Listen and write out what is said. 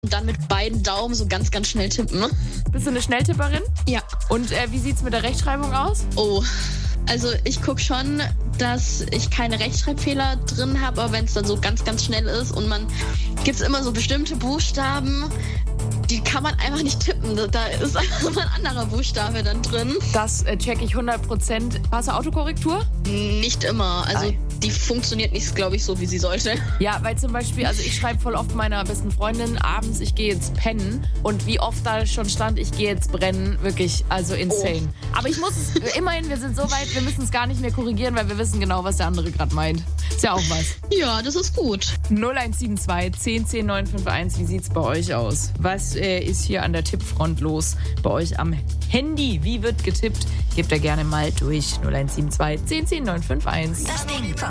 Und dann mit beiden Daumen so ganz, ganz schnell tippen. Bist du eine Schnelltipperin? Ja. Und wie sieht's mit der Rechtschreibung aus? Oh, also ich gucke schon, dass ich keine Rechtschreibfehler drin habe, aber wenn es dann so ganz, ganz schnell ist und gibt es immer so bestimmte Buchstaben, die kann man einfach nicht tippen. Da ist einfach immer ein anderer Buchstabe dann drin. Das check ich 100%. Hast du Autokorrektur? Nicht immer. Also die funktioniert nicht, glaube ich, so, wie sie sollte. Ja, weil zum Beispiel, also ich schreibe voll oft meiner besten Freundin abends, ich gehe jetzt pennen. Und wie oft da schon stand, ich gehe jetzt brennen, wirklich, also insane. Oh. Aber ich muss es, immerhin, wir sind so weit, wir müssen es gar nicht mehr korrigieren, weil wir wissen genau, was der andere gerade meint. Ist ja auch was. Ja, das ist gut. 0172 10 10 951, wie sieht's bei euch aus? Was ist hier an der Tippfront los bei euch am Handy? Wie wird getippt? Gebt da gerne mal durch. 0172 10 10 951. Das Ding vom